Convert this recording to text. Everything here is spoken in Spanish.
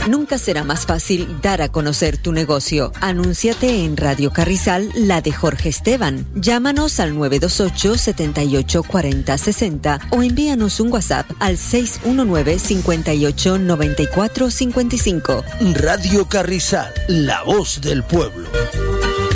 Nunca será más fácil dar a conocer tu negocio. Anúnciate en Radio Carrizal, la de Jorge Esteban. Llámanos al 928 78 40 60 o envíanos un WhatsApp al 619 58 94 55. Radio Carrizal, la voz del pueblo.